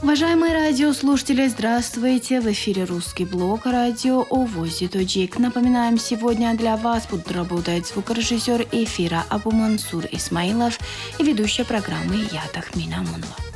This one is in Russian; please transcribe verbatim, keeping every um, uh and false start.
Уважаемые радиослушатели, здравствуйте! В эфире русский блок радио Овози Тоджик. Напоминаем, сегодня для вас будут работать звукорежиссер эфира Абу Мансур Исмаилов и ведущая программы я Тахмина Мунова.